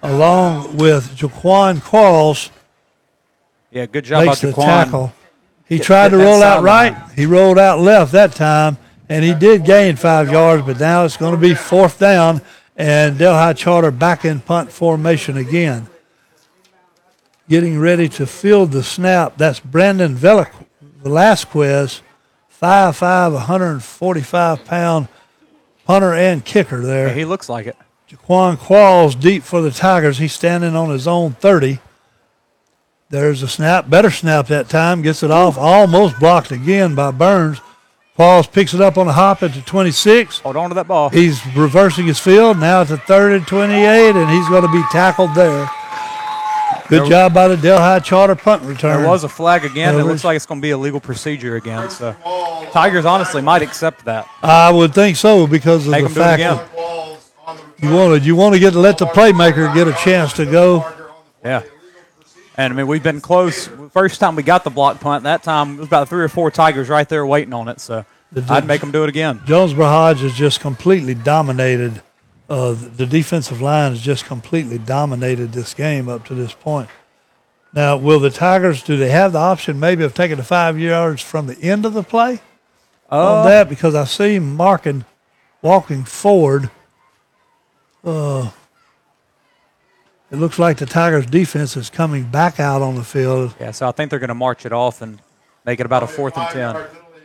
along with Jaquan Quarles. Yeah, good job Makes by the Jaquan. tackle. He tried to roll out right. He rolled out left that time, and he did gain 5 yards, but now it's going to be 4th down, and Delhi Charter back in punt formation again. Getting ready to field the snap. That's Brandon Velasquez, 5'5", 145-pound punter and kicker there. Yeah, he looks like it. Jaquan Quarles deep for the Tigers. He's standing on his own 30. There's a snap. Better snap that time. Gets it off. Almost blocked again by Burns. Quarles picks it up on the hop at the 26. Hold on to that ball. He's reversing his field. Now at the 30, 28, and he's going to be tackled there. Good job by the Delhi Charter punt return. There was a flag again. It looks like it's going to be a legal procedure again. So Tigers honestly might accept that. I would think so because of the fact that you want to let the playmaker get a chance to go. Yeah. And, I mean, we've been close. First time we got the block punt, that time it was about 3 or 4 Tigers right there waiting on it. So I'd make them do it again. Jonesboro Hodge has just completely dominated. The defensive line has just completely dominated this game up to this point. Now, will the Tigers, do they have the option maybe of taking the 5 yards from the end of the play on that? Because I see him walking forward. It looks like the Tigers' defense is coming back out on the field. Yeah, so I think they're going to march it off and make it about a 4th and 10.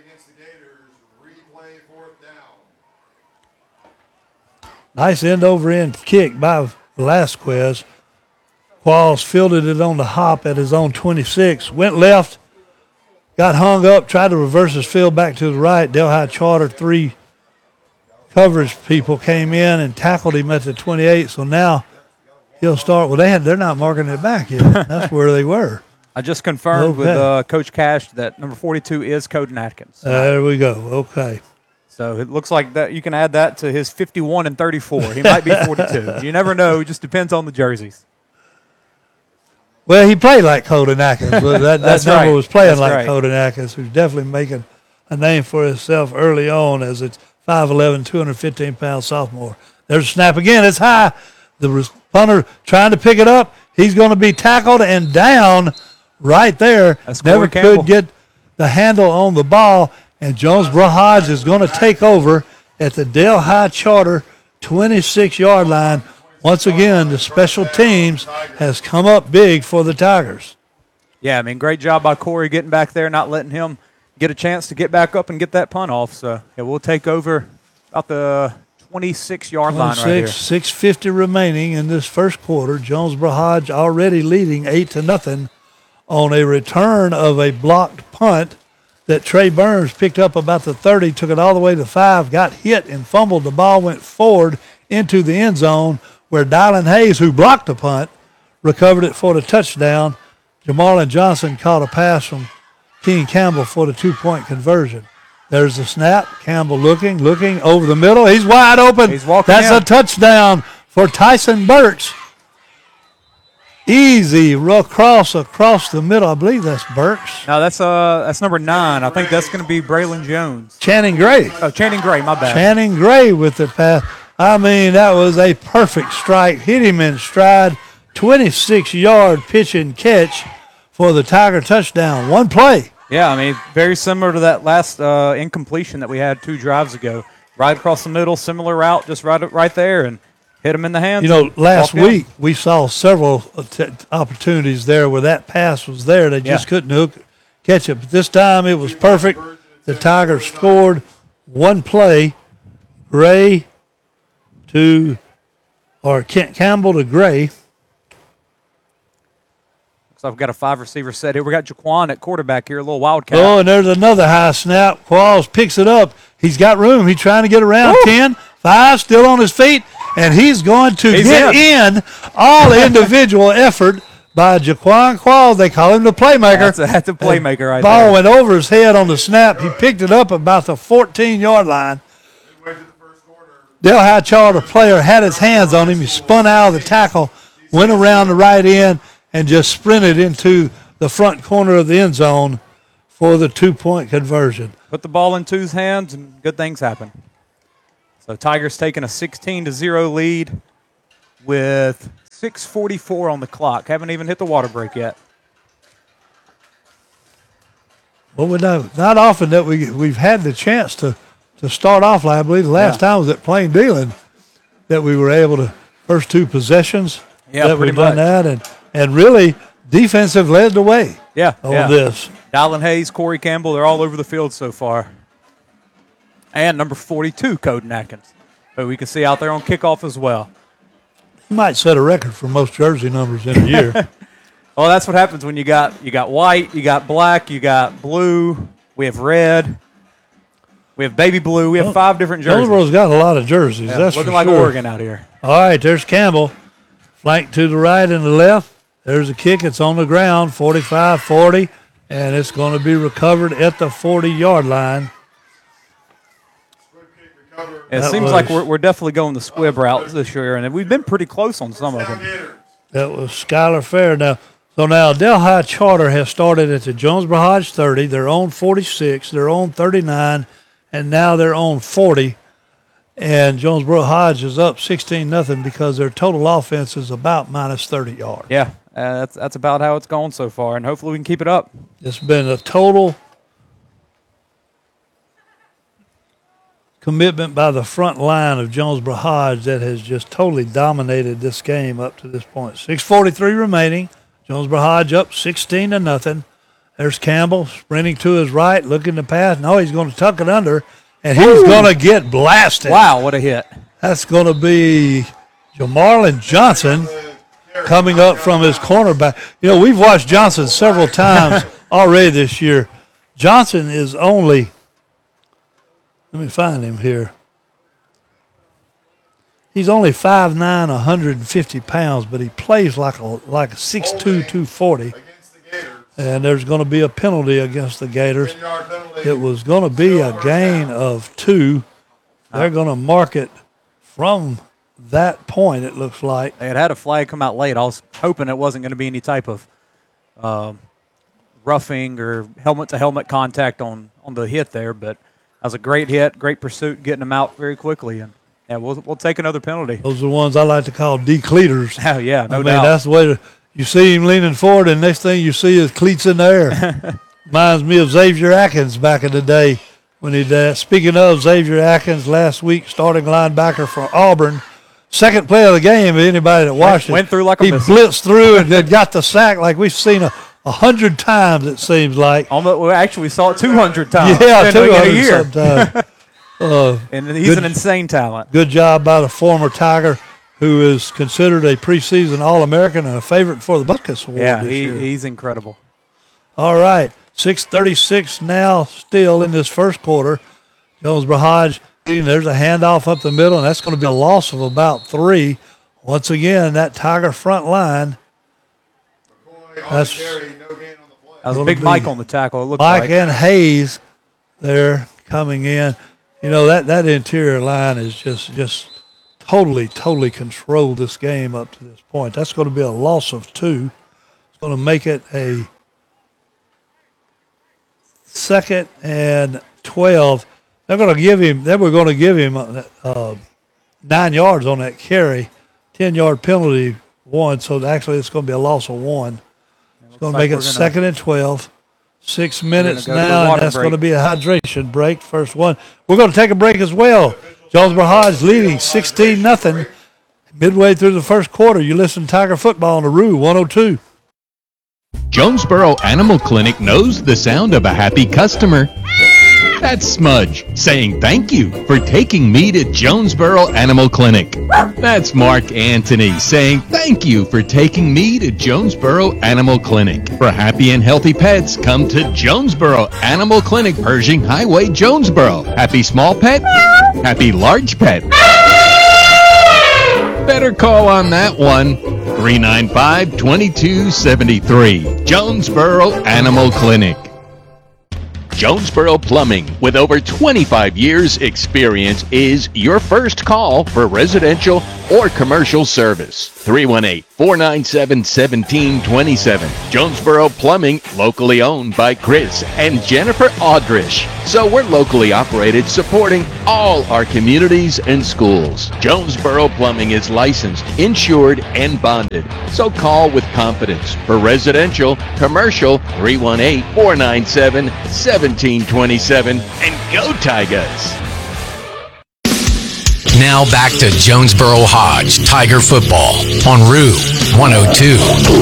Nice end-over-end kick by Velasquez. Quarles fielded it on the hop at his own 26. Went left, got hung up, tried to reverse his field back to the right. Delhi Charter 3 coverage people came in and tackled him at the 28. So now he'll start. Well, they're not marking it back yet. That's where they were. I just confirmed with Coach Cash that number 42 is Coden Atkins. There we go. Okay. So it looks like that you can add that to his 51 and 34. He might be 42. You never know. It just depends on the jerseys. Well, he played like Coden Atkins. That number was playing like Coden Atkins, who's definitely making a name for himself early on as a 5'11", 215-pound sophomore. There's a snap again. It's high. The punter trying to pick it up. He's going to be tackled and down right there. Never could get the handle on the ball. And Jonesboro Hodge is going to take over at the Delhi Charter 26-yard line. Once again, the special teams has come up big for the Tigers. Yeah, I mean, great job by Corey getting back there, not letting him get a chance to get back up and get that punt off. So, yeah, we'll take over about the 26-yard line right here. 6:50 remaining in this first quarter. Jonesboro Hodge already leading 8-0 on a return of a blocked punt that Trey Burns picked up about the 30, took it all the way to 5, got hit and fumbled. The ball went forward into the end zone where Dylan Hayes, who blocked the punt, recovered it for the touchdown. Jamarlin Johnson caught a pass from King Campbell for the 2-point conversion. There's the snap. Campbell looking over the middle. He's wide open. He's walking That's a touchdown for Tyson Burks. Easy across the middle. I believe that's Burks. No, that's number 9. I think that's going to be Braylon Jones. Channing Gray. Oh, Channing Gray, my bad. Channing Gray with the pass. I mean, that was a perfect strike. Hit him in stride. 26-yard pitch and catch for the Tiger touchdown. One play. Yeah, I mean, very similar to that last incompletion that we had 2 drives ago. Right across the middle, similar route, just right there, and hit him in the hands. You know, last week we saw several opportunities there where that pass was there. They just couldn't catch it. But this time it was perfect. The Tigers scored one play. Campbell to Gray. So I've got a 5-receiver set here. We got Jaquan at quarterback here, a little wildcat. Oh, and there's another high snap. Quarles picks it up. He's got room. He's trying to get around. 10, 5, still on his feet. And he's going to get in. All individual effort by Jaquan Quarles. They call him the playmaker. That's a playmaker right there. Ball went over his head on the snap. He picked it up about the 14-yard line. Delhi Charter player had his hands on him. He spun out of the tackle, went around the right end, and just sprinted into the front corner of the end zone for the 2-point conversion. Put the ball in Two's hands, and good things happen. So Tigers taking a 16-0 lead with 6:44 on the clock. Haven't even hit the water break yet. Well, we know not often that we've had the chance to start off. I believe the last time was at Plain Dealing that we were able to first two possessions. Yeah, that pretty we've done much. that, and really defense have led the way. Yeah, on this. Dylan Hayes, Corey Campbell, they're all over the field so far. And number 42, Coden Atkins, who we can see out there on kickoff as well. He might set a record for most jersey numbers in a year. Well, that's what happens when you got white, you got black, you got blue, we have red, we have baby blue, we have 5 different jerseys. Jonesboro's got a lot of jerseys. That's looking for like sure. Oregon out here. All right, there's Campbell. Flank to the right and the left. There's a kick. It's on the ground, 45-40, and it's going to be recovered at the 40-yard line. It seems like we're definitely going the squib route this year, and we've been pretty close on some of them. That was Skylar Fair. Now Delhi Charter has started at the Jonesboro Hodge 30, their own 46, their own 39, and now their own 40. And Jonesboro Hodge is up 16-0 because their total offense is about minus 30 yards. Yeah, that's about how it's gone so far, and hopefully we can keep it up. It's been a total commitment by the front line of Jonesboro Hodge that has just totally dominated this game up to this point. 6:43 remaining. Jonesboro Hodge up 16-0. There's Campbell sprinting to his right, looking to pass. No, he's going to tuck it under. And he's going to get blasted. Wow, what a hit. That's going to be Jamarlin Johnson coming up from his cornerback. You know, we've watched Johnson several times already this year. Johnson is only, let me find him here. He's only 5'9", 150 pounds, but he plays like a 6'2", 240. And there's going to be a penalty against the Gators. It was going to be a gain of 2. They're going to mark it from that point, it looks like. They had a flag come out late. I was hoping it wasn't going to be any type of roughing or helmet-to-helmet contact on the hit there, but that was a great hit, great pursuit, getting them out very quickly. And yeah, we'll take another penalty. Those are the ones I like to call decleaters. Oh, yeah, no doubt. That's the way you see him leaning forward, and next thing you see is cleats in the air. Reminds me of Xavier Atkins back in the day when he did. Speaking of Xavier Atkins, last week, starting linebacker for Auburn, second play of the game, anybody that watched went through like a he missile. blitzed through and then got the sack like we've seen 100 times, it seems like. We actually saw it 200 times. Yeah, 200 a year. sometimes. And he's an insane talent. Good job by the former Tiger, who is considered a preseason All-American and a favorite for the Butkus Award this year. He's incredible. All right, 6:36 now still in this first quarter. Jonesboro Hodge, there's a handoff up the middle, and that's going to be a loss of about 3. Once again, that Tiger front line. That was Big Mike on the tackle, it looked Mike like. and Hayes there coming in. You know, that interior line is just totally controlled this game up to this point. That's going to be a loss of 2. It's going to make it a 2nd and 12. They were going to give him 9 yards on that carry, 10-yard penalty 1. So actually, it's going to be a loss of 1. It's going to make it 2nd and 12. 6 minutes now, and that's going to be a hydration break. First one. We're going to take a break as well. Jonesboro Hodge leading 16-0. Midway through the first quarter, you listen to Tiger Football on the Roo 102. Jonesboro Animal Clinic knows the sound of a happy customer. That's Smudge saying thank you for taking me to Jonesboro Animal Clinic. That's Mark Antony saying thank you for taking me to Jonesboro Animal Clinic. For happy and healthy pets, come to Jonesboro Animal Clinic, Pershing Highway, Jonesboro. Happy small pet, happy large pet. Better call on that one. 395-2273. Jonesboro Animal Clinic. Jonesboro Plumbing, with over 25 years experience, is your first call for residential or commercial service. 318-497-1727. Jonesboro Plumbing, locally owned by Chris and Jennifer Aldrich. So we're locally operated, supporting all our communities and schools. Jonesboro Plumbing is licensed, insured, and bonded. So call with confidence for residential, commercial, 318-497-1727, and go Tigers! Now back to Jonesboro Hodge Tiger football on Route 102.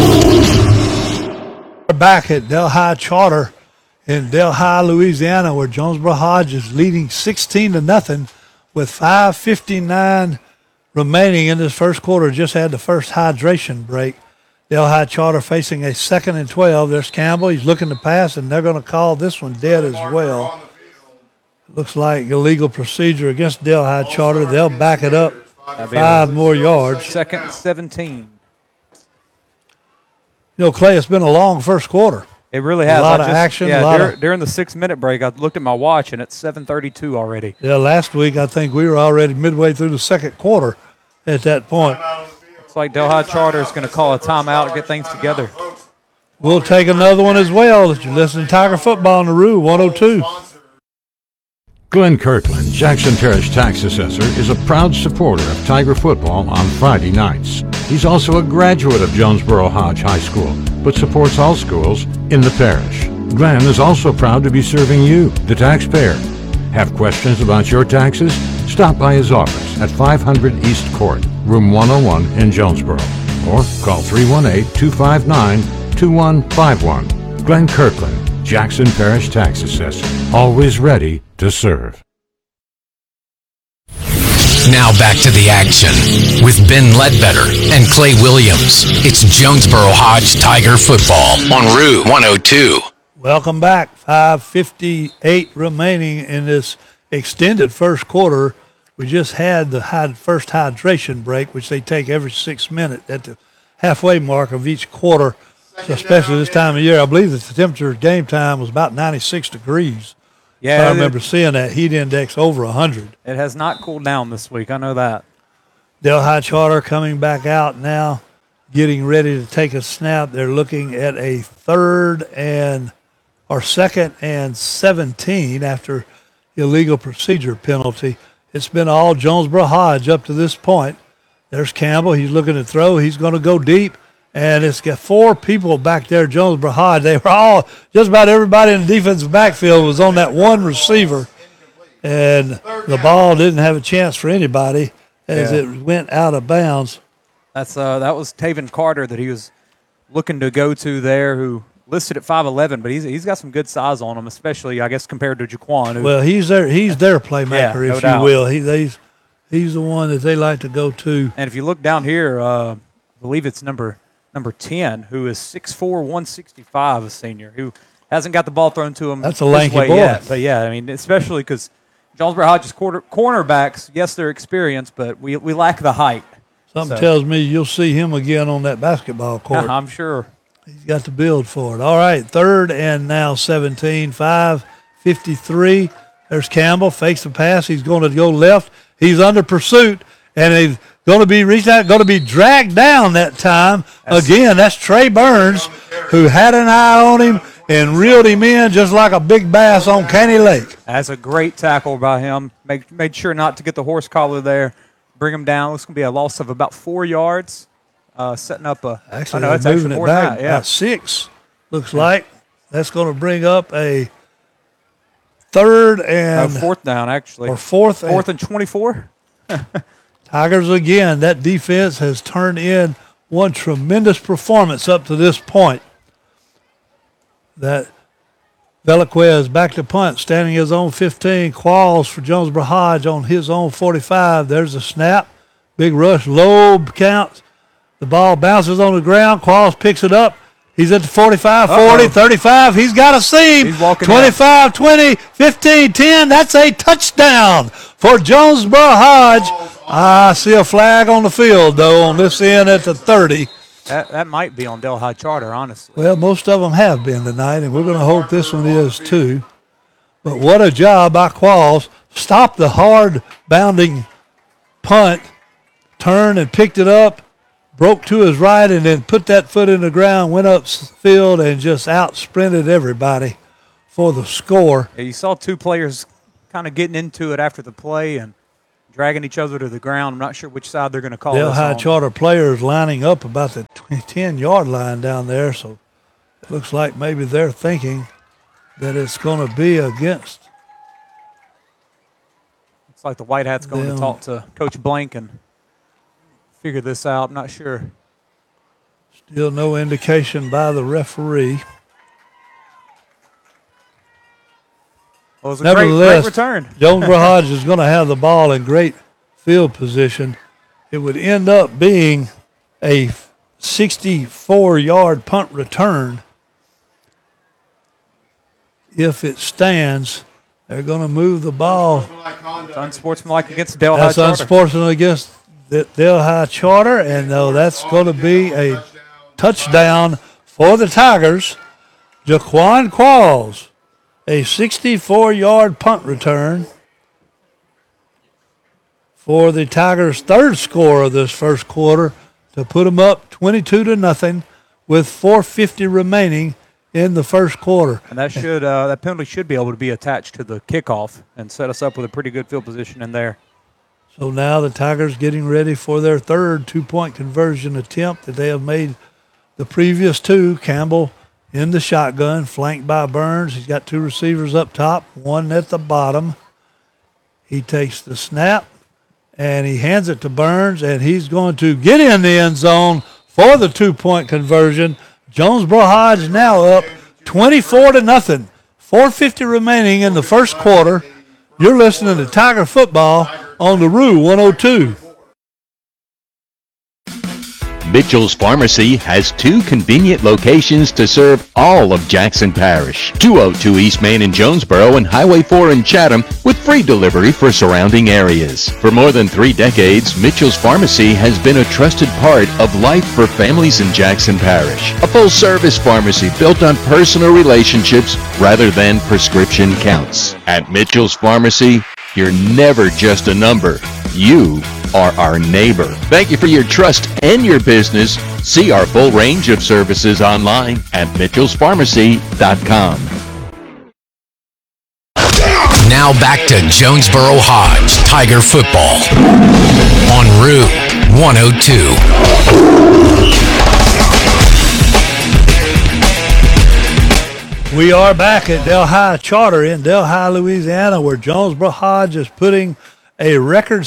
We're back at Delhi Charter in Delhi, Louisiana, where Jonesboro Hodge is leading 16-0 with 5:59 remaining in this first quarter. Just had the first hydration break. Delhi Charter facing a 2nd and 12. There's Campbell. He's looking to pass, and they're going to call this one dead as well. Looks like illegal procedure against Delhi Charter. They'll back it up 5 more yards. 2nd and 17. You know, Clay, it's been a long first quarter. It really has. A lot of action. Yeah, during the 6-minute break, I looked at my watch, and it's 7:32 already. Yeah, last week I think we were already midway through the second quarter at that point. Looks like Delhi Charter is going to call a timeout and get things together. We'll take another one as well. You're listening to Tiger Football on the Roo 102. Glenn Kirkland, Jackson Parish Tax Assessor, is a proud supporter of Tiger football on Friday nights. He's also a graduate of Jonesboro Hodge High School, but supports all schools in the parish. Glenn is also proud to be serving you, the taxpayer. Have questions about your taxes? Stop by his office at 500 East Court, room 101 in Jonesboro, or call 318-259-2151. Glenn Kirkland, Jackson Parish Tax Assessor, always ready to serve. Now back to the action with Ben Ledbetter and Clay Williams. It's Jonesboro Hodge Tiger football on Route 102. Welcome back. 5:58 remaining in this extended first quarter. We just had the first hydration break, which they take every 6 minutes at the halfway mark of each quarter. So especially this time of year, I believe that the temperature at game time was about 96 degrees. Yeah, I remember seeing that heat index over 100. It has not cooled down this week. I know that. Delhi Charter coming back out now, getting ready to take a snap. They're looking at a 2nd and 17 after illegal procedure penalty. It's been all Jonesboro Hodge up to this point. There's Campbell. He's looking to throw. He's going to go deep. And it's got 4 people back there, Jonesboro Hodge. They were all, just about everybody in the defensive backfield was on that one receiver. And the ball didn't have a chance for anybody as it went out of bounds. That was Taven Carter that he was looking to go to there, who listed at 5'11", but he's got some good size on him, especially, I guess, compared to Jaquan. Well, he's their playmaker, if you will. He's the one that they like to go to. And if you look down here, I believe it's number 10, who is 6'4", 165, a senior, who hasn't got the ball thrown to him. That's a lanky boy. Yet. But, yeah, I mean, especially because Jonesboro Hodge's cornerbacks, yes, they're experienced, but we lack the height. Something tells me you'll see him again on that basketball court. I'm sure. He's got the build for it. All right, 3rd and now 17, 5:53. There's Campbell, fakes the pass. He's going to go left. He's under pursuit, and he's going to be reached out, going to be dragged down that time. Again, that's Trey Burns, who had an eye on him and reeled him in just like a big bass on Caney Lake. That's a great tackle by him. Made sure not to get the horse collar there. Bring him down. It's going to be a loss of about 4 yards. Setting up a – actually, they're moving it back about 6, looks like. That's going to bring up a 3rd and – 4th down, actually. Or 4th and 24. Tigers again. That defense has turned in one tremendous performance up to this point. That Velasquez back to punt, standing his own 15. Qualls for Jonesboro Hodge on his own 45. There's a snap. Big rush, low count. The ball bounces on the ground. Qualls picks it up. He's at the 45, 40, 35. He's got a seam. He's walking 25, 20, 15, 10. That's a touchdown for Jonesboro Hodge. I see a flag on the field, though, on this end at the 30. That might be on Delhi Charter, honestly. Well, most of them have been tonight, and we're going to hope this one is too. But what a job by Qualls. Stop the hard-bounding punt turned and picked it up, broke to his right, and then put that foot in the ground, went upfield, and just out-sprinted everybody for the score. Yeah, you saw two players kind of getting into it after the play and dragging each other to the ground. I'm not sure which side they're going to call this Delhi on. Charter players lining up about the 10-yard line down there, so it looks like maybe they're thinking that it's going to be against. Looks like the White Hats going to talk to Coach Blank and figure this out. I'm not sure. Still no indication by the referee. Well, it was a Nevertheless, great return. Jonesboro Hodge is going to have the ball in great field position. It would end up being a 64-yard punt return. If it stands, they're going to move the ball. It's unsportsmanlike against Delhi Charter. That's unsportsmanlike against Delhi Charter, and that's going to be a touchdown for the Tigers. Jaquan Qualls, a 64-yard punt return for the Tigers' third score of this first quarter to put them up 22-0 with 4:50 remaining in the first quarter. And that penalty should be able to be attached to the kickoff and set us up with a pretty good field position in there. So now the Tigers getting ready for their third two-point conversion attempt that they have made the previous two. Campbell in the shotgun, flanked by Burns. He's got two receivers up top, one at the bottom. He takes the snap, and he hands it to Burns, and he's going to get in the end zone for the two-point conversion. Jonesboro Hodge now up 24-0. 4:50 remaining in the first quarter. You're listening to Tiger Football on the Roo 102. Mitchell's Pharmacy has two convenient locations to serve all of Jackson Parish. 202 East Main in Jonesboro and Highway 4 in Chatham with free delivery for surrounding areas. For more than 3 decades, Mitchell's Pharmacy has been a trusted part of life for families in Jackson Parish. A full-service pharmacy built on personal relationships rather than prescription counts. At Mitchell's Pharmacy, you're never just a number. You are our neighbor. Thank you for your trust and your business. See our full range of services online at mitchellspharmacy.com. Now back to Jonesboro Hodge Tiger Football on Route 102. We are back at Delhi Charter in Delhi, Louisiana, where Jonesboro Hodge is putting a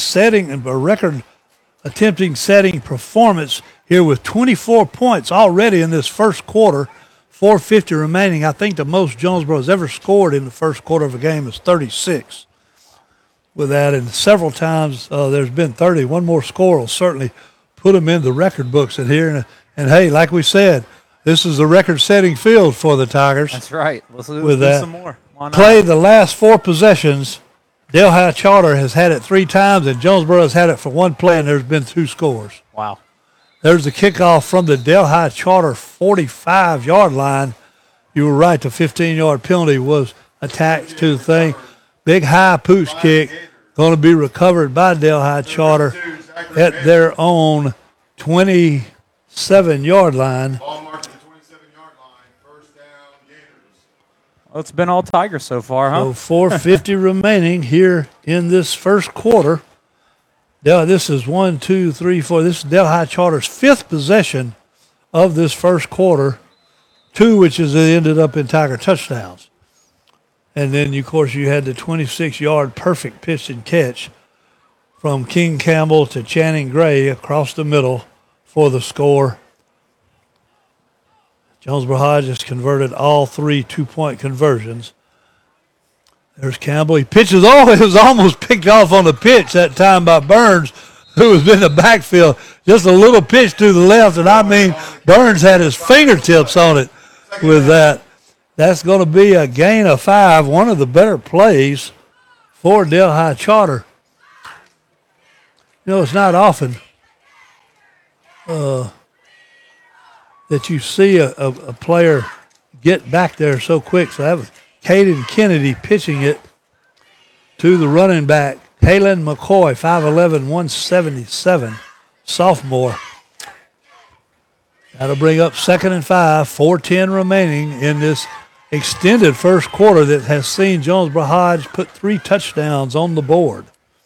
record-attempting performance here with 24 points already in this first quarter, 4:50 remaining. I think the most Jonesboro has ever scored in the first quarter of a game is 36 with that, and several times there's been 30. One more score will certainly put them in the record books in here. And hey, like we said, this is a record-setting field for the Tigers. That's right. Let's do that. Some more. Why not? Clay, the last 4 possessions, Delhi Charter has had it 3 times, and Jonesboro has had it for 1 play, and there's been 2 scores. Wow. There's the kickoff from the Delhi Charter 45-yard line. You were right, the 15-yard penalty was attached to the thing. Big high pooch kick going to be recovered by Delhi Charter at their own 27-yard line. Ball marked at the 27-yard line. First down, Gators. Well, it's been all Tigers so far, huh? So 4:50 remaining here in this first quarter. This is 1, 2, 3, 4. This is Delhi Charter's 5th possession of this first quarter, 2 which is ended up in Tiger touchdowns. And then, of course, you had the 26-yard perfect pitch and catch from King Campbell to Channing Gray across the middle for the score. Jonesboro Hodge has converted all 3 two-point conversions. There's Campbell. He pitches. Oh, it was almost picked off on the pitch that time by Burns, who was in the backfield. Just a little pitch to the left, and I mean, Burns had his fingertips on it with that. That's going to be a gain of 5, one of the better plays for Delhi Charter. You know, it's not often that you see a player get back there so quick. So that was Caden Kennedy pitching it to the running back, Kalen McCoy, 5'11", 177. sophomore. That'll bring up 2nd and 5, 4:10 remaining in this extended first quarter that has seen Jonesboro Hodge put 3 touchdowns on the board.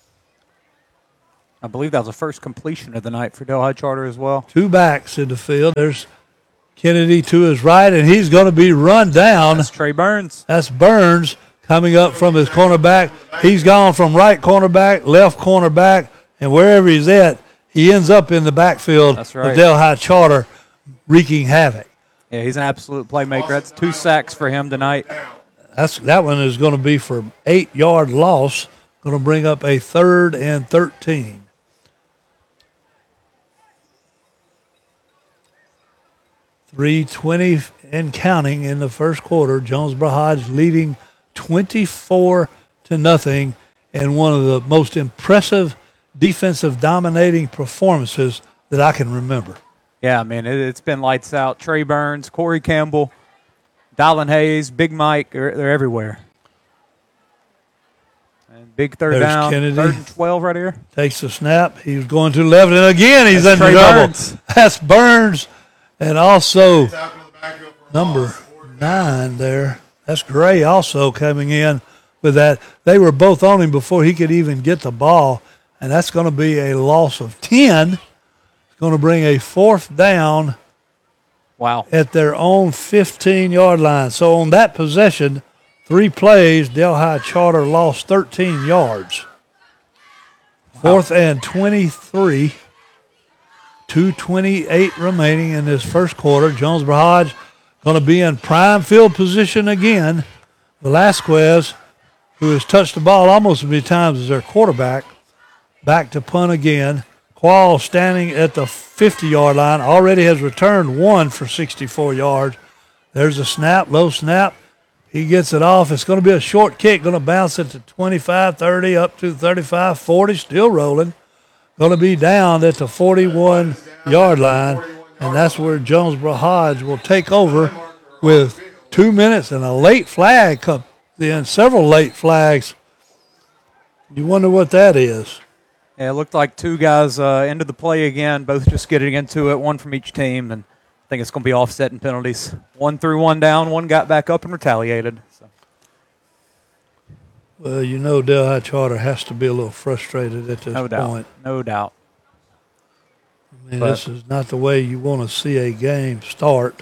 I believe that was the first completion of the night for Delhi Charter as well. 2 backs in the field. There's Kennedy to his right, and he's going to be run down. That's Trey Burns. That's Burns coming up from his cornerback. He's gone from right cornerback, left cornerback, and wherever he's at, he ends up in the backfield That's right. of Delhi Charter, wreaking havoc. Yeah, he's an absolute playmaker. That's 2 sacks for him tonight. That one is going to be for 8-yard loss. Going to bring up a 3rd and 13. .320 and counting in the first quarter. Jonesboro Hodge leading 24-0 in one of the most impressive defensive dominating performances that I can remember. Yeah, I mean, it's been lights out. Trey Burns, Corey Campbell, Dylan Hayes, Big Mike, they're everywhere. And big third There's down, Kennedy. 3rd and 12 right here. Takes the snap. He's going to left, and again he's That's in Trey trouble. Burns. That's Burns, and also Tackle in the backfield for a number loss, 4th down. 9 there. That's Gray also coming in with that. They were both on him before he could even get the ball, and that's going to be a loss of 10. It's going to bring a 4th down Wow. at their own 15-yard line. So on that possession, 3 plays, Delhi Charter lost 13 yards. 4th and 23. 2:28 remaining in this first quarter. Jonesboro Hodge going to be in prime field position again. Velasquez, who has touched the ball almost as many times as their quarterback, back to punt again. Qualls standing at the 50-yard line, already has returned 1 for 64 yards. There's a snap, low snap. He gets it off. It's going to be a short kick, going to bounce it to 25, 30, up to 35, 40, still rolling. Going to be down at the 41-yard line, and that's where Jonesboro Hodge will take over with 2 minutes and a late flag. Then several late flags. You wonder what that is. Yeah, it looked like 2 guys into the play again, both just getting into it, 1 from each team, and I think it's going to be offsetting penalties. 1 threw 1 down, 1 got back up and retaliated. So. Well, you know Delhi Charter has to be a little frustrated at this No doubt. point. No doubt. I mean, this is not the way you want to see a game start.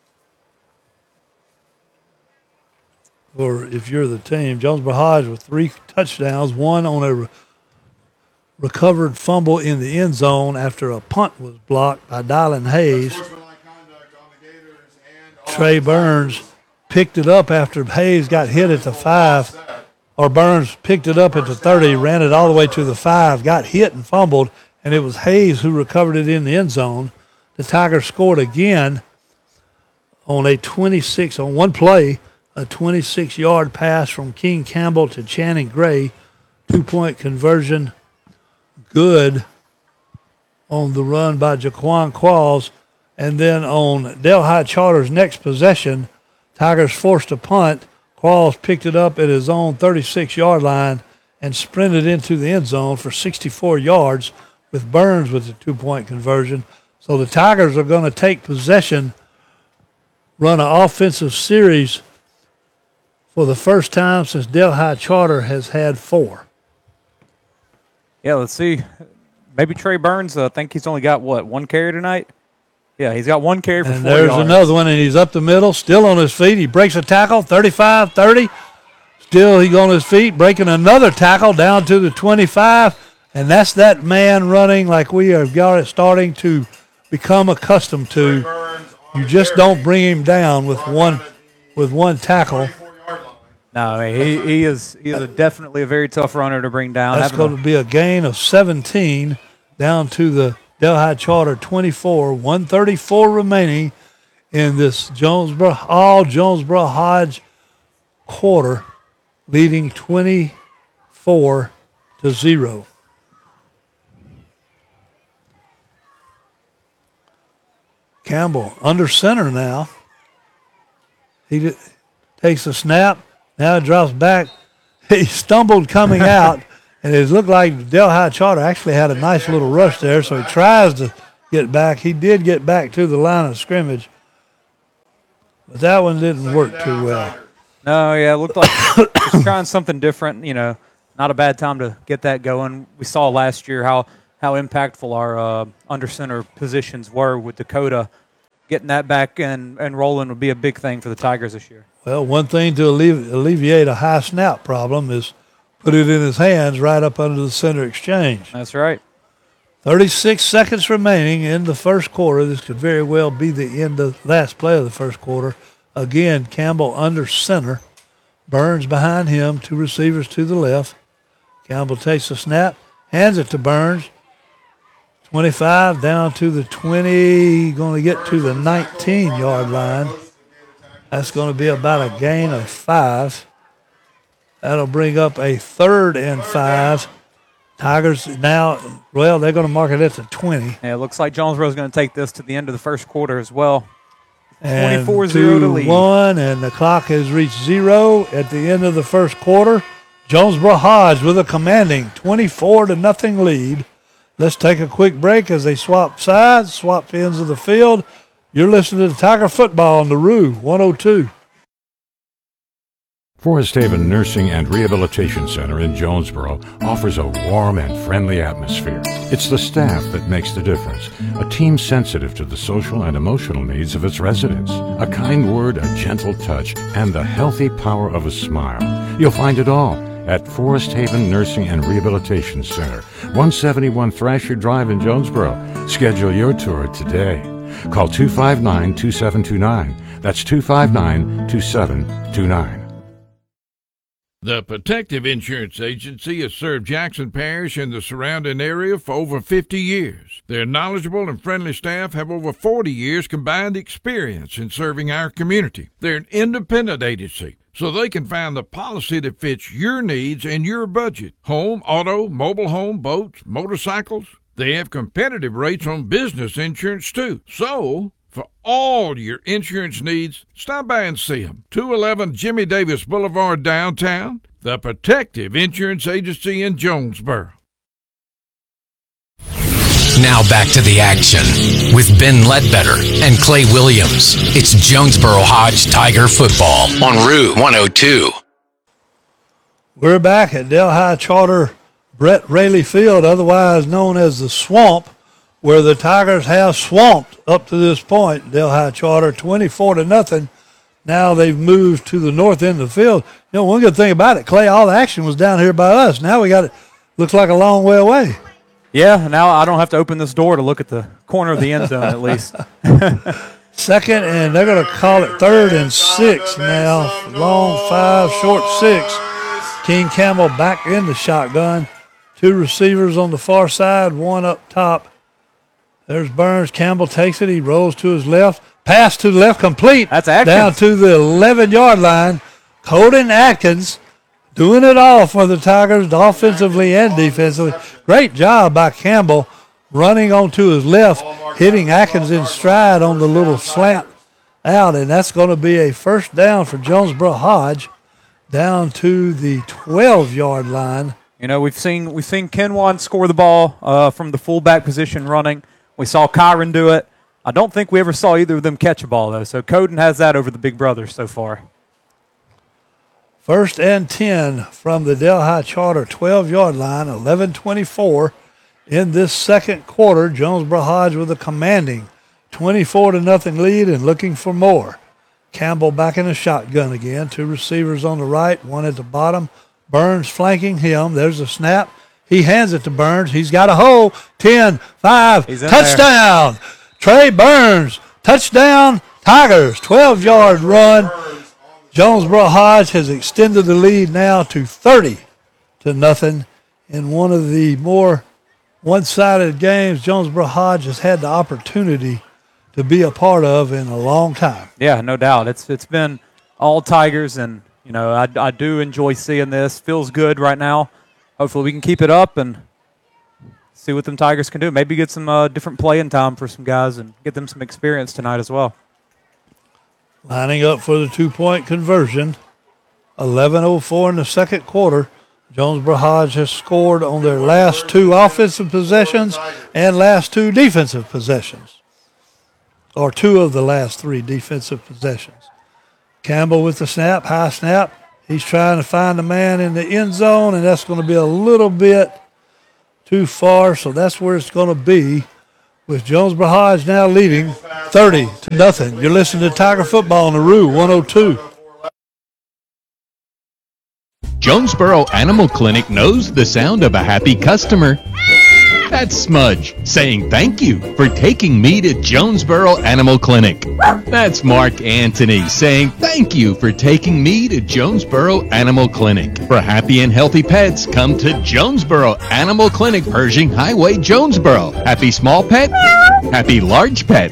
Or if you're the team, Jonesboro Hodge with 3 touchdowns, 1 on a recovered fumble in the end zone after a punt was blocked by Dylan Hayes. Sportsmanlike conduct on the Gators and Trey Burns picked it up after Hayes got hit at the 5, or Burns picked it up at the 30, ran it all the way to the 5, got hit and fumbled, and it was Hayes who recovered it in the end zone. The Tigers scored again on on one play, a 26-yard pass from King Campbell to Channing Gray, 2-point conversion. Good on the run by Jaquan Qualls. And then on Delhi Charter's next possession, Tigers forced a punt. Qualls picked it up at his own 36-yard line and sprinted into the end zone for 64 yards with Burns with the 2-point conversion. So the Tigers are going to take possession, run an offensive series for the first time since Delhi Charter has had 4. Yeah, let's see. Maybe Trey Burns, I think he's only got, 1 carry tonight? Yeah, he's got 1 carry for 4 And there's yards. another one, and he's up the middle, still on his feet. He breaks a tackle, 35, 30. Still he's on his feet, breaking another tackle down to the 25. And that's that man running like we have got it starting to become accustomed to. You just don't bring him down with one tackle. 24-yard line. No, I mean, he is definitely a very tough runner to bring down. That's going to be a gain of 17 down to the Delhi Charter 24, 134 remaining in this Jonesboro Hodge quarter, leading 24-0. Campbell under center now. He takes a snap. Now it drops back. He stumbled coming out. And it looked like Delhi Charter actually had a nice little rush there, so he tries to get back. He did get back to the line of scrimmage, but that one didn't work too well. No, yeah, it looked like just trying something different. Not a bad time to get that going. We saw last year how impactful our under center positions were with Dakota. Getting that back and rolling would be a big thing for the Tigers this year. Well, one thing to alleviate a high snap problem is put it in his hands right up under the center exchange. That's right. 36 seconds remaining in the first quarter. This could very well be the end of last play of the first quarter. Again, Campbell under center. Burns behind him, 2 receivers to the left. Campbell takes the snap, hands it to Burns. 25 down to the 20, going to get to the 19-yard line. That's going to be about a gain of 5. That'll bring up a 3rd and 5. Tigers now, well, they're going to mark it at the 20. Yeah, it looks like Jonesboro's going to take this to the end of the first quarter as well. And 24-0 to lead. 1, and the clock has reached 0 at the end of the first quarter. Jonesboro Hodge with a commanding 24-0 lead. Let's take a quick break as they swap sides, swap ends of the field. You're listening to Tiger Football on the Roo 102. Forest Haven Nursing and Rehabilitation Center in Jonesboro offers a warm and friendly atmosphere. It's the staff that makes the difference, a team sensitive to the social and emotional needs of its residents. A kind word, a gentle touch, and the healthy power of a smile. You'll find it all at Forest Haven Nursing and Rehabilitation Center, 171 Thrasher Drive in Jonesboro. Schedule your tour today. Call 259-2729. That's 259-2729. The Protective Insurance Agency has served Jackson Parish and the surrounding area for over 50 years. Their knowledgeable and friendly staff have over 40 years combined experience in serving our community. They're an independent agency, so they can find the policy that fits your needs and your budget. Home, auto, mobile home, boats, motorcycles. They have competitive rates on business insurance, too. So, for all your insurance needs, stop by and see them. 211 Jimmy Davis Boulevard, downtown. The Protective Insurance Agency in Jonesboro. Now back to the action with Ben Ledbetter and Clay Williams. It's Jonesboro Hodge Tiger Football on Route 102. We're back at Delhi Charter Brett Raley Field, otherwise known as the Swamp, where the Tigers have swamped up to this point. Delhi Charter 24-0. Now they've moved to the north end of the field. One good thing about it, Clay, all the action was down here by us. Now we got it, looks like a long way away. Yeah, now I don't have to open this door to look at the corner of the end zone at least. Second, and they're going to call it 3rd and 6 now. Long 5, short 6. King Campbell back in the shotgun. 2 receivers on the far side, 1 up top. There's Burns. Campbell takes it. He rolls to his left. Pass to the left, complete. That's Atkins. Down to the 11-yard line. Colton Atkins doing it all for the Tigers, offensively and defensively. Great job by Campbell running onto his left, hitting Atkins in stride on the little slant out, and that's going to be a first down for Jonesboro Hodge down to the 12-yard line. We've seen Kenwan score the ball from the fullback position running. We saw Kyron do it. I don't think we ever saw either of them catch a ball, though. So Coden has that over the big brother so far. 1st and 10 from the Delhi Charter 12-yard line, 11:24 in this second quarter. Jonesboro Hodge with a commanding 24-0 lead and looking for more. Campbell back in the shotgun again. 2 receivers on the right, 1 at the bottom. Burns flanking him. There's a snap. He hands it to Burns. He's got a hole. 10, 5, touchdown. There. Trey Burns, touchdown, Tigers, 12-yard run. Jonesboro Hodge has extended the lead now to 30-0 in one of the more one-sided games Jonesboro Hodge has had the opportunity to be a part of in a long time. Yeah, no doubt. It's been all Tigers, and I do enjoy seeing this. Feels good right now. Hopefully we can keep it up and see what them Tigers can do. Maybe get some different playing time for some guys and get them some experience tonight as well. Lining up for the 2-point conversion. 11:04 in the second quarter. Jonesboro Hodge has scored on their last 2 offensive possessions and last 2 defensive possessions, or 2 of the last 3 defensive possessions. Campbell with the snap, high snap. He's trying to find a man in the end zone, and that's going to be a little bit too far, so that's where it's going to be, with Jonesboro Hodge now leading 30-0. You're listening to Tiger Football on the Roo 102. Jonesboro Animal Clinic knows the sound of a happy customer. That's Smudge saying thank you for taking me to Jonesboro Animal Clinic. That's Mark Anthony saying thank you for taking me to Jonesboro Animal Clinic. For happy and healthy pets, come to Jonesboro Animal Clinic, Pershing Highway, Jonesboro. Happy small pet, happy large pet.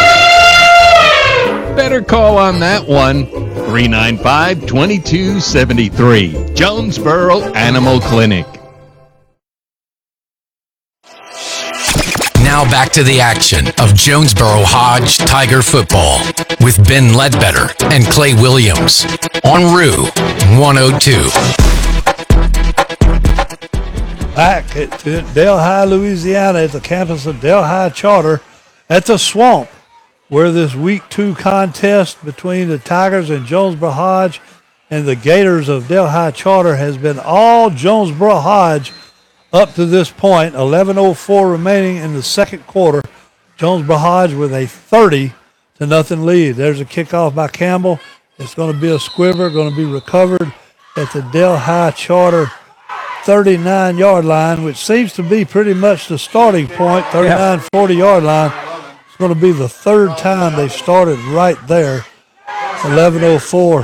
Better call on that one. 395-2273. Jonesboro Animal Clinic. Now back to the action of Jonesboro Hodge Tiger Football with Ben Ledbetter and Clay Williams on Roo 102. Back at Delhi, Louisiana, at the campus of Delhi Charter at the Swamp, where this Week 2 contest between the Tigers and Jonesboro Hodge and the Gators of Delhi Charter has been all Jonesboro Hodge up to this point. 11:04 remaining in the second quarter. Jonesboro Hodge with a 30-0 lead. There's a kickoff by Campbell. It's going to be a squiver, going to be recovered at the Delhi Charter 39-yard line, which seems to be pretty much the starting point, 39, 40-yard line. It's going to be the third time they've started right there. 11:04.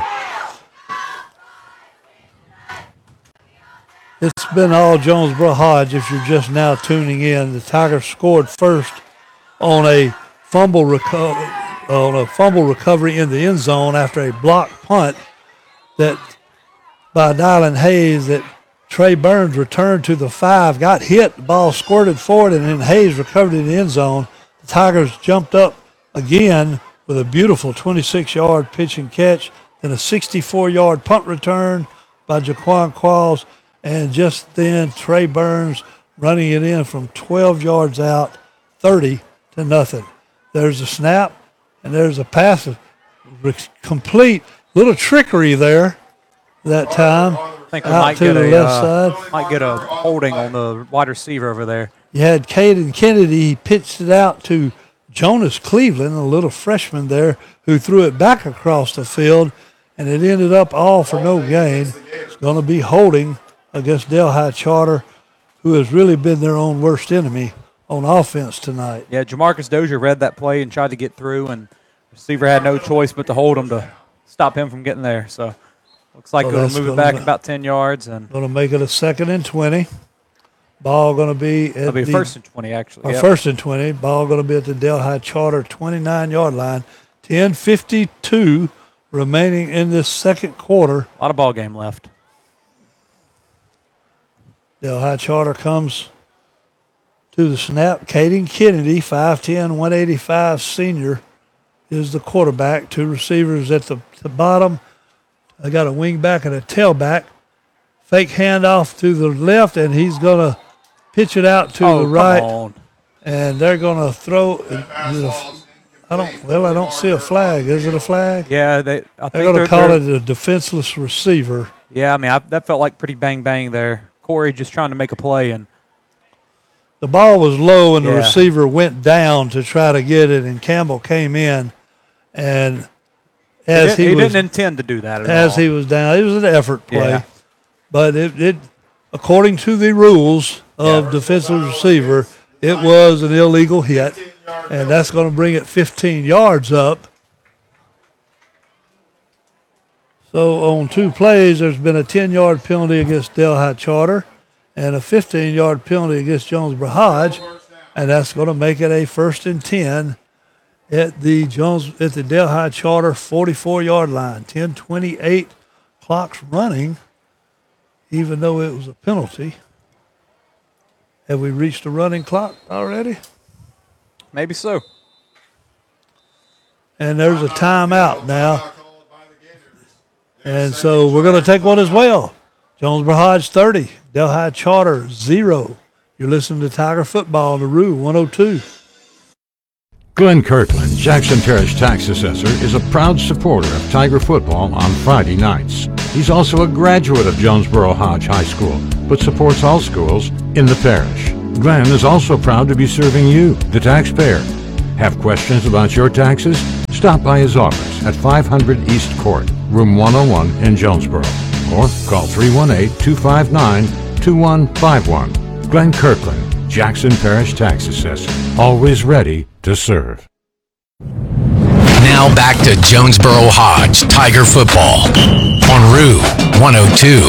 It's been all Jonesboro Hodge if you're just now tuning in. The Tigers scored first on a fumble recovery in the end zone after a blocked punt that by Dylan Hayes that Trey Burns returned to the 5, got hit, the ball squirted forward, and then Hayes recovered in the end zone. The Tigers jumped up again with a beautiful 26-yard pitch and catch, then a 64-yard punt return by Jaquan Qualls. And just then, Trey Burns running it in from 12 yards out, 30-0. There's a snap, and there's a pass. Complete little trickery there that time. I think we out might to get the left side. Might get a holding on the wide receiver over there. You had Caden Kennedy. He pitched it out to Jonas Cleveland, a little freshman there, who threw it back across the field, and it ended up all for no gain. It's going to be holding against Delhi Charter, who has really been their own worst enemy on offense tonight. Yeah, Jamarcus Dozier read that play and tried to get through, and the receiver had no choice but to hold him to stop him from getting there. So looks like they'll move it back about 10 yards. And going to make it a 2nd and 20. Ball going to be at it'll be 1st and 20, actually. Yep. 1st and 20. Ball going to be at the Delhi Charter 29-yard line. 10:52 remaining in this second quarter. A lot of ball game left. Delhi Charter comes to the snap. Caden Kennedy, 5'10", 185 senior, is the quarterback. 2 receivers at the bottom. I got a wing back and a tailback. Fake handoff to the left, and he's going to pitch it out to the right. Come on. And they're going to throw. I don't see a flag. Is it a flag? Yeah, they're going to call it a defenseless receiver. Yeah, I mean that felt like pretty bang there. Corey just trying to make a play, and the ball was low, and the receiver went down to try to get it, and Campbell came in, and he didn't intend to do that at all. As he was down, it was an effort play, but it according to the rules of defensive receiver, it was an illegal hit, and that's going to bring it 15 yards up. So on 2 plays, there's been a 10-yard penalty against Delhi Charter and a 15-yard penalty against Jonesboro Hodge, and that's going to make it a 1st and 10 at the Delhi Charter 44-yard line. 10:28, clock's running, even though it was a penalty. Have we reached the running clock already? Maybe so. And there's a timeout now. And so we're going to take one as well. Jonesboro Hodge 30, Delhi Charter 0. You're listening to Tiger Football on the Roo 102. Glenn Kirkland, Jackson Parish Tax Assessor, is a proud supporter of Tiger football on Friday nights. He's also a graduate of Jonesboro Hodge High School, but supports all schools in the parish. Glenn is also proud to be serving you, the taxpayer. Have questions about your taxes? Stop by his office at 500 East Court, room 101 in Jonesboro, or call 318-259-2151. Glenn Kirkland, Jackson Parish Tax Assessor, always ready to serve. Now back to Jonesboro Hodge Tiger football on Roo 102.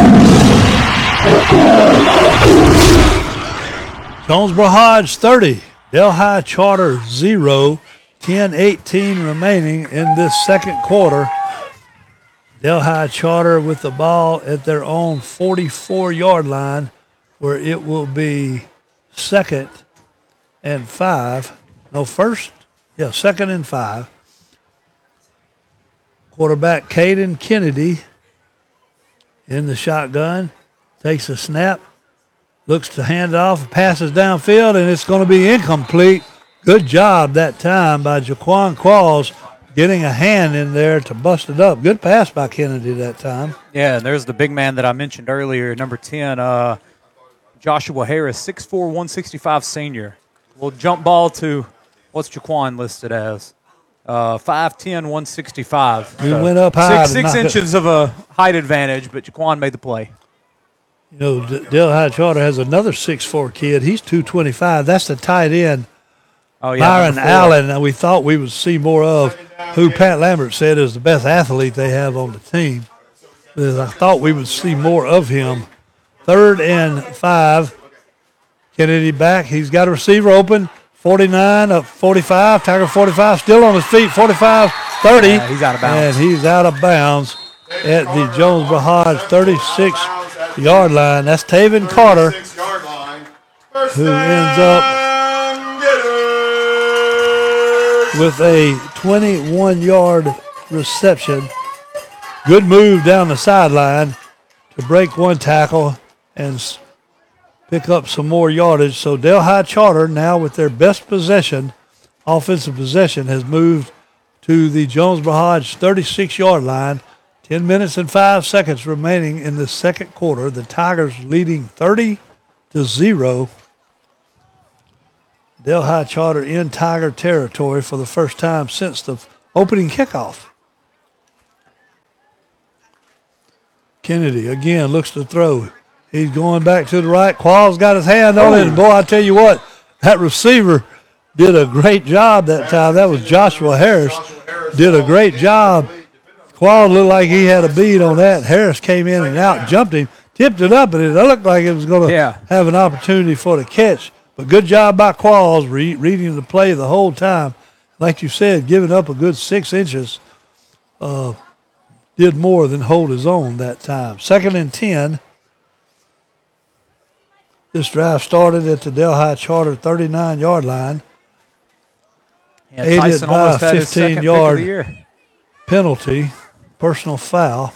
Jonesboro Hodge 30, Delhi Charter 0, 10-18 remaining in this second quarter. Delhi Charter with the ball at their own 44-yard line, where it will be second and 5. No, second and 5. Quarterback Caden Kennedy in the shotgun, takes a snap, looks to hand off, passes downfield, and it's going to be incomplete. Good job that time by Jaquan Qualls getting a hand in there to bust it up. Good pass by Kennedy that time. Yeah, and there's the big man that I mentioned earlier, number 10, Joshua Harris, 6'4", 165 senior. We'll jump ball to what's Jaquan listed as? 5'10", 165. He went up high. Six inches of a height advantage, but Jaquan made the play. You know, Delhi Charter has another 6'4" kid. He's 225. That's the tight end, Byron Allen. Now, we thought we would see more of, who Pat Lambert said is the best athlete they have on the team. I thought we would see more of him. 3rd and 5. Kennedy back. He's got a receiver open. 49 up 45. Tiger 45 still on his feet. 45, 30. Yeah, he's out of bounds. And he's out of bounds at the Jonesboro Hodge 36-yard line. That's Taven Carter, who ends up with a 21-yard reception. Good move down the sideline to break one tackle and pick up some more yardage. So Delhi Charter, now with their best possession, offensive possession, has moved to the Jonesboro Hodge 36-yard line. 10 minutes and 5 seconds remaining in the second quarter. The Tigers leading 30-0. Delhi Charter in Tiger territory for the first time since the opening kickoff. Kennedy again looks to throw. He's going back to the right. Qualls got his hand on it. And boy, I tell you what, that receiver did a great job that time. That was Joshua Harris. Did a great job. Qualls looked like he had a bead on that. Harris came in and out, jumped him, tipped it up, and it looked like it was going to have an opportunity for the catch. But good job by Qualls reading the play the whole time. Like you said, giving up a good 6 inches. Did more than hold his own that time. 2nd and 10. This drive started at the Delhi Charter 39-yard line. Yeah, aided Tyson by almost a had his second pick of the 15-yard year. penalty, personal foul.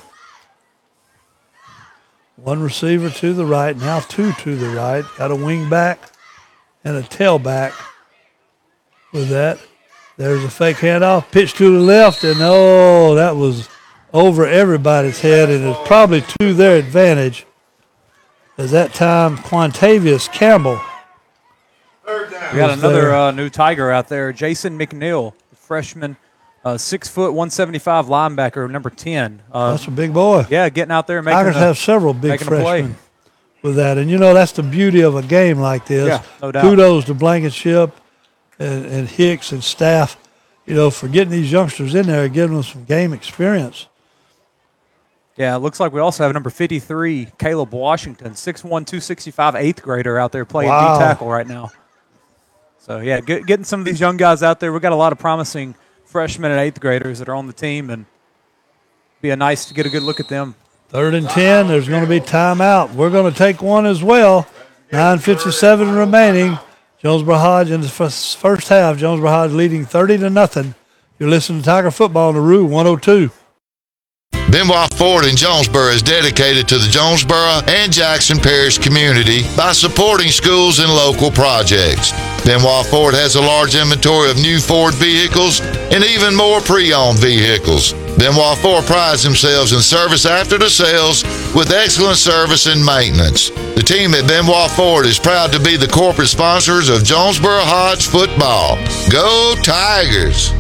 One receiver to the right, now 2 to the right. Got a wing back and a tailback with that. There's a fake handoff, pitch to the left, and that was over everybody's head, and it's probably to their advantage. As that time, Quantavious Campbell. We got another new Tiger out there, Jason McNeil, freshman, 6 foot, 175 linebacker, number 10. That's a big boy. Yeah, getting out there and making Tigers have several big freshmen with that, and that's the beauty of a game like this. Yeah, no doubt. Kudos to Blankenship and Hicks and staff, for getting these youngsters in there and giving them some game experience. Yeah, it looks like we also have number 53, Caleb Washington, 6'1", 265, 8th grader out there playing D-tackle right now. So, yeah, getting some of these young guys out there. We've got a lot of promising freshmen and 8th graders that are on the team, and be nice to get a good look at them. 3rd and 10, there's going to be timeout. We're going to take one as well. 9:57 remaining. Jonesboro Hodge in the first half. Jonesboro Hodge leading 30-0. You're listening to Tiger Football on the Roo 102. Benoit Ford in Jonesboro is dedicated to the Jonesboro and Jackson Parish community by supporting schools and local projects. Benoit Ford has a large inventory of new Ford vehicles and even more pre-owned vehicles. Benoit Ford prides themselves in service after the sales with excellent service and maintenance. The team at Benoit Ford is proud to be the corporate sponsors of Jonesboro Hodge football. Go Tigers!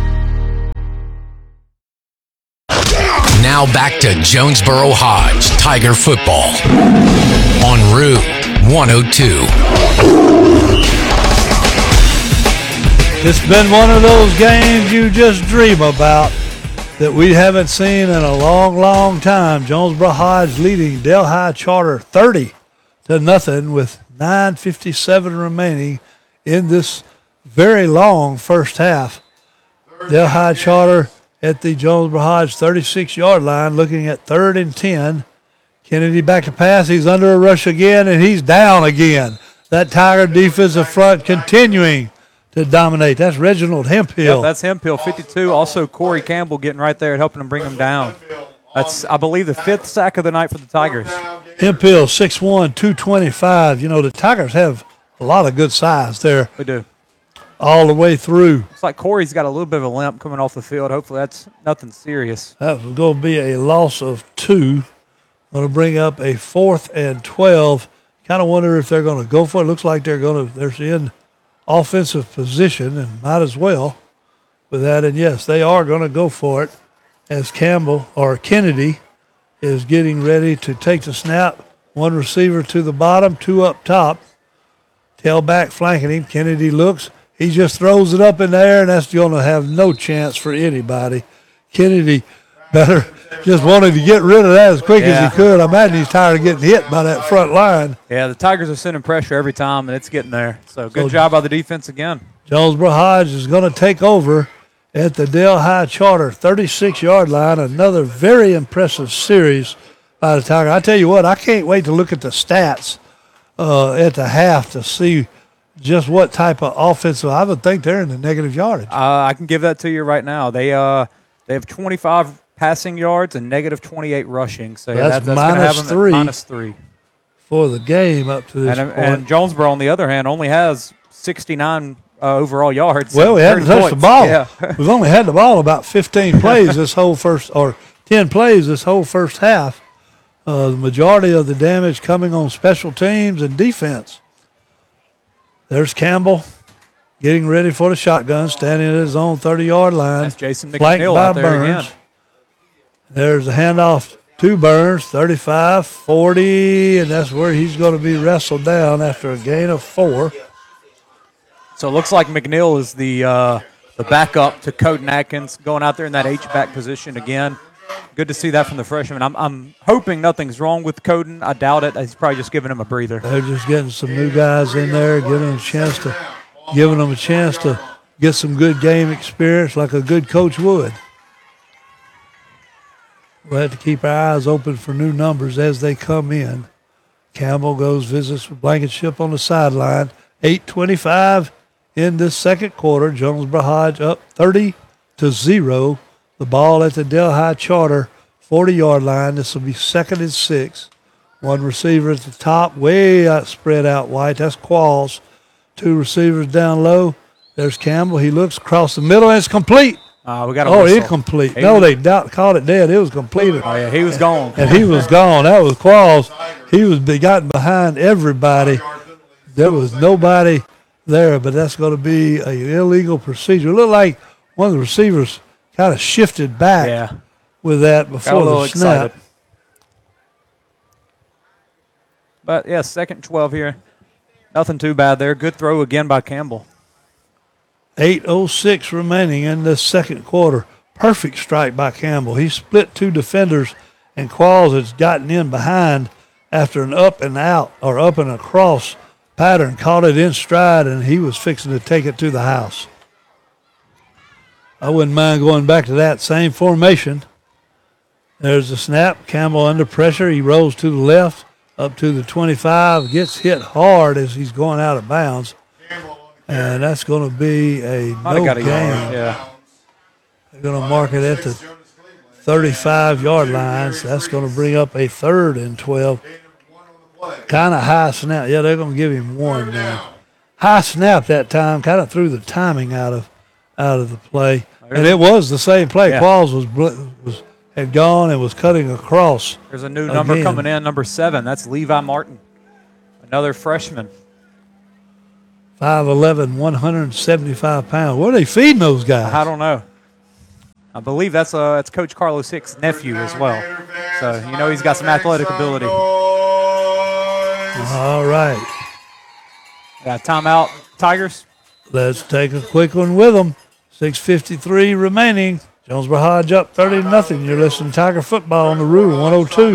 Now back to Jonesboro Hodge Tiger football on Route 102. It's been one of those games you just dream about that we haven't seen in a long, long time. Jonesboro Hodge leading Delhi Charter 30-0 with 9:57 remaining in this very long first half. Delhi Charter at the Jonesboro Hodge 36-yard line, looking at 3rd and 10. Kennedy back to pass. He's under a rush again, and he's down again. That Tiger defensive front continuing to dominate. That's Reginald Hemphill. Yep, that's Hemphill, 52. Also, Corey Campbell getting right there and helping him bring him down. That's, I believe, the 5th sack of the night for the Tigers. Hemphill, 6'1", 225. You know, the Tigers have a lot of good size there. We do. All the way through. It's like Corey's got a little bit of a limp coming off the field. Hopefully that's nothing serious. That was going to be a loss of 2. Going to bring up a 4th and 12. Kind of wonder if they're going to go for it. Looks like they're in offensive position and might as well with that. And yes, they are going to go for it as Kennedy is getting ready to take the snap. One receiver to the bottom, 2 up top. Tailback flanking him. Kennedy looks. He just throws it up in the air, and that's going to have no chance for anybody. Kennedy better just wanted to get rid of that as quick as he could. I imagine he's tired of getting hit by that front line. Yeah, the Tigers are sending pressure every time, and it's getting there. So good job by the defense again. Jonesboro Hodge is going to take over at the Delhi Charter 36-yard line. Another very impressive series by the Tigers. I tell you what, I can't wait to look at the stats at the half to see just what type of offensive. I would think they're in the negative yardage. I can give that to you right now. They have 25 passing yards and negative 28 rushing. So that's minus have them minus 3 for the game up to this point. And Jonesboro, on the other hand, only has 69 overall yards. Well, we haven't touched the ball. Yeah. We've only had the ball about 15 plays this whole 10 plays this whole first half. The majority of the damage coming on special teams and defense. There's Campbell getting ready for the shotgun, standing at his own 30-yard line. That's Jason flanked McNeil by out there Burns. again. There's a handoff to Burns, 35, 40, and that's where he's going to be wrestled down after a gain of 4. So it looks like McNeil is the backup to Coden Atkins, going out there in that H-back position again. Good to see that from the freshman. I'm hoping nothing's wrong with Coden. I doubt it. He's probably just giving him a breather. They're just getting some new guys in there, giving them a chance to get some good game experience like a good coach would. We'll have to keep our eyes open for new numbers as they come in. Campbell goes, visits with Blankenship on the sideline. 8:25 in this second quarter. Jonesboro Hodge up 30-0. The ball at the Delhi Charter 40-yard line. This will be 2nd and 6. One receiver at the top, way out, spread out wide. That's Qualls. 2 receivers down low. There's Campbell. He looks across the middle, and it's complete. We got a whistle. Incomplete. They called it dead. It was completed. Oh, yeah, he was gone. And he was gone. That was Qualls. He was gotten behind everybody. There was nobody there, but that's going to be an illegal procedure. It looked like one of the receivers kind of shifted back with that before the snap. Excited. But, 2nd and 12 here. Nothing too bad there. Good throw again by Campbell. 8:06 remaining in the second quarter. Perfect strike by Campbell. He split 2 defenders, and Qualls has gotten in behind after an up and out or up and across pattern, caught it in stride, and he was fixing to take it to the house. I wouldn't mind going back to that same formation. There's the snap. Campbell under pressure. He rolls to the left, up to the 25, gets hit hard as he's going out of bounds. And that's going to be a no gain. Yeah. They're going to mark it at the 35-yard line. So that's going to bring up a 3rd and 12. Kind of high snap. Yeah, they're going to give him one now. High snap that time. Kind of threw the timing out of the play. And it was the same play. Yeah. Qualls had gone and was cutting across. There's a new number coming in, number 7. That's Levi Martin, another freshman. 5'11", 175 pounds. What are they feeding those guys? I don't know. I believe that's Coach Carlos Hick's nephew as well. So, he's got some athletic ability. All right. Got timeout, Tigers. Let's take a quick one with them. 6:53 remaining. Jonesboro Hodge up 30-0. You're listening to Tiger Football on the Roo 102.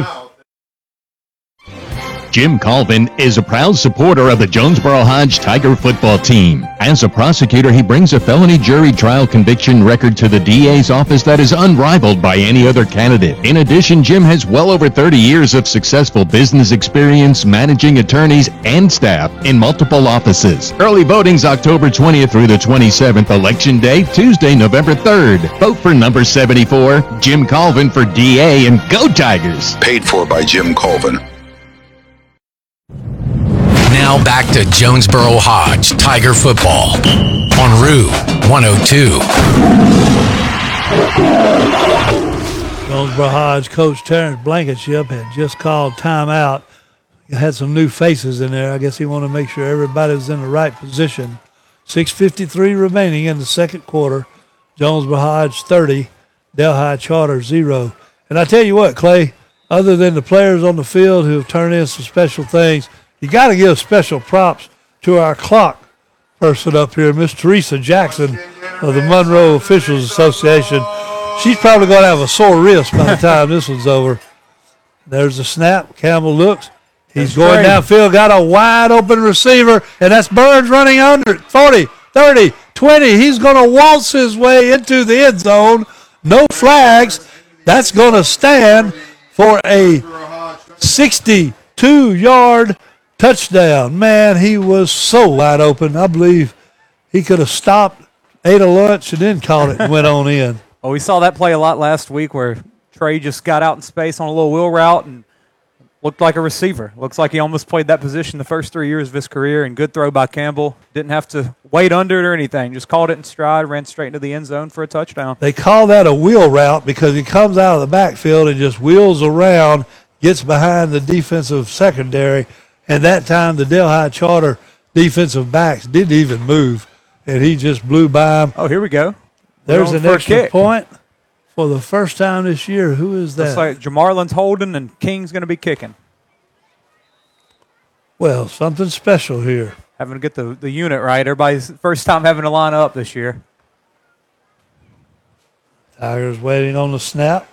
Jim Colvin is a proud supporter of the Jonesboro Hodge Tiger football team. As a prosecutor, he brings a felony jury trial conviction record to the DA's office that is unrivaled by any other candidate. In addition, Jim has well over 30 years of successful business experience managing attorneys and staff in multiple offices. Early voting's October 20th through the 27th. Election day, Tuesday, November 3rd. Vote for number 74, Jim Colvin for DA, and go Tigers! Paid for by Jim Colvin. Now back to Jonesboro Hodge Tiger football on Roo 102. Jonesboro Hodge coach Terrence Blankenship had just called timeout. He had some new faces in there. I guess he wanted to make sure everybody was in the right position. 6:53 remaining in the second quarter. Jonesboro Hodge 30, Delhi Charter 0. And I tell you what, Clay, other than the players on the field who have turned in some special things, you got to give special props to our clock person up here, Miss Teresa Jackson of the Monroe Officials Association. She's probably going to have a sore wrist by the time this one's over. There's the snap. Campbell looks. He's going downfield, got a wide open receiver, and that's Burns running under it. 40, 30, 20. He's going to waltz his way into the end zone. No flags. That's going to stand for a 62-yard touchdown. Man, he was so wide open. I believe he could have stopped, ate a lunch, and then caught it and went on in. Oh, we saw that play a lot last week where Trey just got out in space on a little wheel route and looked like a receiver. Looks like he almost played that position the first 3 years of his career, and good throw by Campbell. Didn't have to wait under it or anything. Just caught it in stride, ran straight into the end zone for a touchdown. They call that a wheel route because he comes out of the backfield and just wheels around, gets behind the defensive secondary, and that time the Delhi Charter defensive backs didn't even move, and he just blew by him. Oh, here we go. There's an extra point for the first time this year. Who is that? Looks like Jamarlin's holding and King's going to be kicking. Well, something special here. Having to get the unit right. Everybody's first time having to line up this year. Tigers waiting on the snap.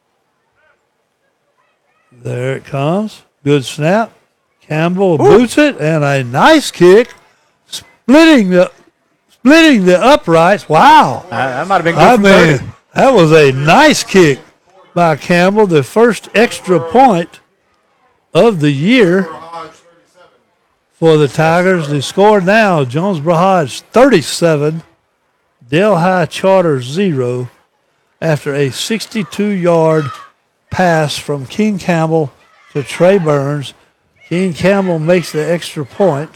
There it comes. Good snap. Campbell boots it, and a nice kick, splitting the uprights. Wow. That might have been good. I mean, that was a nice kick by Campbell, the first extra point of the year for the Tigers. They score now, Jonesboro Hodge 37, Delhi Charter 0, after a 62-yard pass from King Campbell to Trey Burns. King Campbell makes the extra point.